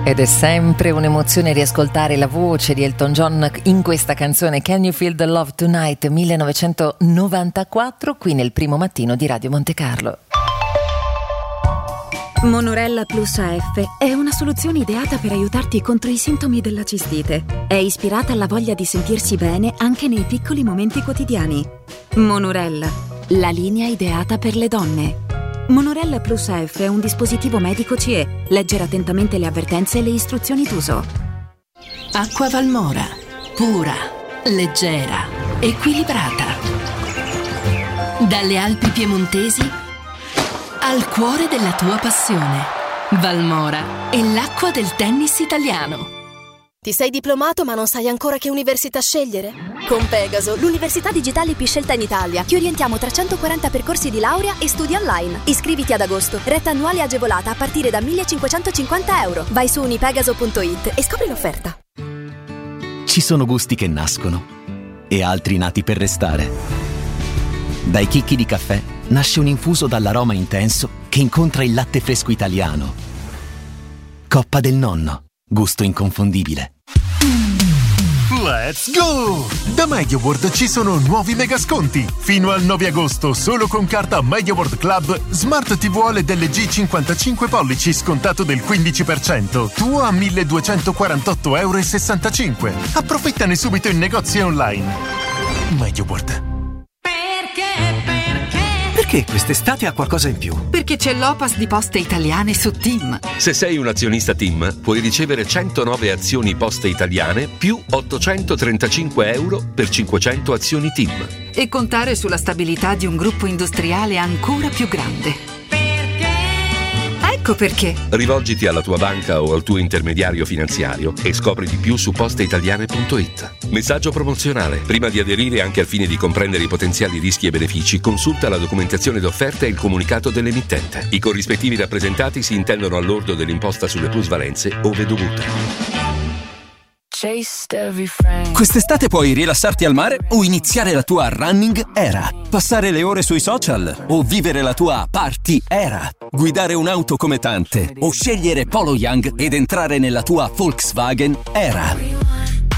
Ed è sempre un'emozione riascoltare la voce di Elton John in questa canzone Can You Feel the Love Tonight 1994, qui nel Primo Mattino di Radio Monte Carlo. Monorella Plus AF è una soluzione ideata per aiutarti contro i sintomi della cistite. È ispirata alla voglia di sentirsi bene anche nei piccoli momenti quotidiani. Monorella, la linea ideata per le donne. Monorella Plus AF è un dispositivo medico CE. Leggere attentamente le avvertenze e le istruzioni d'uso. Acqua Valmora, pura, leggera, equilibrata. Dalle Alpi piemontesi al cuore della tua passione. Valmora è l'acqua del tennis italiano. Ti sei diplomato ma non sai ancora che università scegliere? Con Pegaso, l'università digitale più scelta in Italia, ti orientiamo tra 140 percorsi di laurea e studi online. Iscriviti ad agosto, retta annuale agevolata a partire da 1.550 euro. Vai su unipegaso.it e scopri l'offerta. Ci sono gusti che nascono e altri nati per restare. Dai chicchi di caffè nasce un infuso dall'aroma intenso che incontra il latte fresco italiano. Coppa del nonno. Gusto inconfondibile. Let's go! Da MediaWorld ci sono nuovi mega sconti. Fino al 9 agosto, solo con carta MediaWorld Club, Smart TV OLED LG 55 pollici scontato del 15%. Tuo a 1.248,65 €. Approfittane subito in negozi online. MediaWorld. Perché quest'estate ha qualcosa in più? Perché c'è l'Opas di Poste Italiane su TIM. Se sei un azionista TIM, puoi ricevere 109 azioni Poste Italiane più 835 € per 500 azioni TIM. E contare sulla stabilità di un gruppo industriale ancora più grande. Ecco perché. Rivolgiti alla tua banca o al tuo intermediario finanziario e scopri di più su posteitaliane.it. Messaggio promozionale. Prima di aderire, anche al fine di comprendere i potenziali rischi e benefici, consulta la documentazione d'offerta e il comunicato dell'emittente. I corrispettivi rappresentati si intendono al lordo dell'imposta sulle plusvalenze ove dovute. Quest'estate puoi rilassarti al mare o iniziare la tua running era. Passare le ore sui social o vivere la tua party era. Guidare un'auto come tante o scegliere Polo Young ed entrare nella tua Volkswagen era.